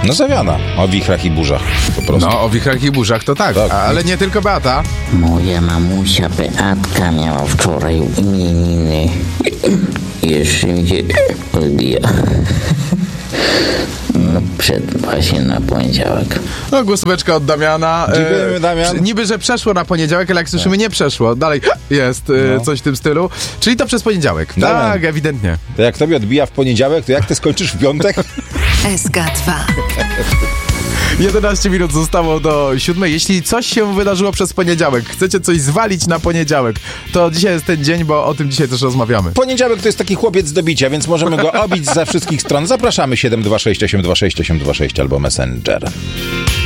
No zawiada. O wichrach i burzach po prostu. No, o wichrach i burzach to tak. Ale nie tylko Beata. Moja mamusia Beatka miała wczoraj imieniny. Jeszcze mi się odbija. No właśnie na poniedziałek. No, głosóweczka od Damiana. Dziękujemy, Damian. Niby, że przeszło na poniedziałek, ale jak słyszymy, nie przeszło. Dalej jest coś w tym stylu. Czyli to przez poniedziałek. Damian. Tak, ewidentnie. To jak tobie odbija w poniedziałek, to jak ty skończysz w piątek? SK2. 11 minut zostało do 7. Jeśli coś się wydarzyło przez poniedziałek, chcecie coś zwalić na poniedziałek, to dzisiaj jest ten dzień, bo o tym dzisiaj też rozmawiamy. Poniedziałek to jest taki chłopiec do bicia, więc możemy go obić ze wszystkich stron. Zapraszamy 726 826 826 albo Messenger.